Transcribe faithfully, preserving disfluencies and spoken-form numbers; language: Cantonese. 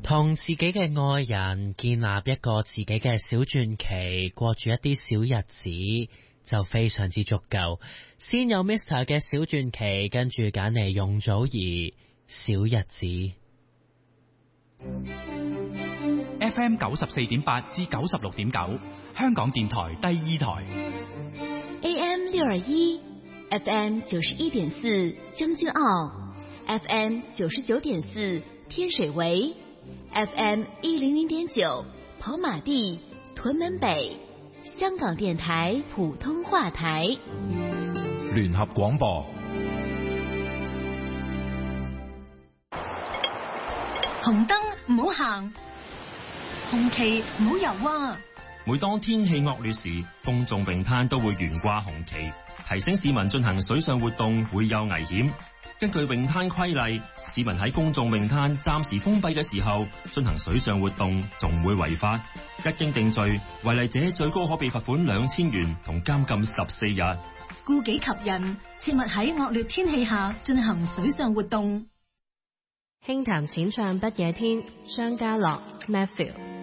同自己嘅愛人建立一個自己嘅小傳奇，過住一啲小日子就非常之足夠。先有 Mister 嘅小傳奇，跟住揀嚟容祖兒小日子。 F M 九十四點八至九十六點九，香港電台第二台。 A M 六二一，F M 九十一點四將軍澳 ，F M 九十九點四天水圍 ，F M 一零零點九跑馬地屯門北，香港電台普通話台。 聯合廣播。 紅燈唔好行，紅旗唔好游啊！ 每當天氣惡劣時，公眾泳灘都會懸掛紅旗，提醒市民進行水上活動會有危險。根據泳灘規例，市民喺公眾泳灘暫時封閉嘅時候進行水上活動，仲會違法。一經定罪，違例者最高可被罰款兩千元同監禁十四日。 顧己及人，切勿喺惡劣天氣下進行水上活動。 輕談淺唱不夜天，張家樂 Matthew。